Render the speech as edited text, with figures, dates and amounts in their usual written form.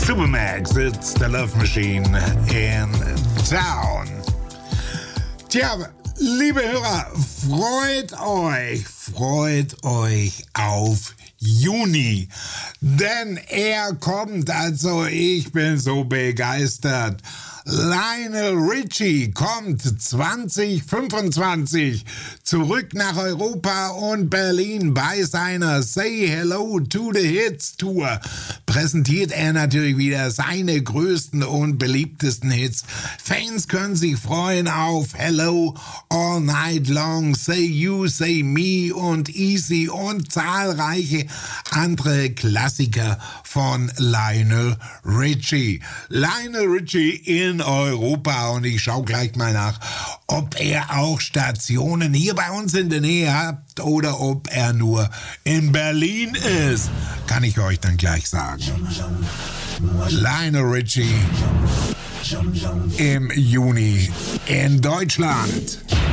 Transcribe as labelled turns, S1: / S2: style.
S1: Supermax, it's the love machine in town. Tja, liebe Hörer, freut euch auf Juni, denn er kommt, also ich bin so begeistert. Lionel Richie kommt 2025 zurück nach Europa und Berlin bei seiner Say Hello to the Hits Tour. Präsentiert er natürlich wieder seine größten und beliebtesten Hits. Fans können sich freuen auf Hello, All Night Long, Say You, Say Me und Easy und zahlreiche andere Klassiker von Lionel Richie. Lionel Richie in Europa, und ich schaue gleich mal nach, ob er auch Stationen hier bei uns in der Nähe hat oder ob er nur in Berlin ist. Kann ich euch dann gleich sagen. Lionel Richie im Juni in Deutschland.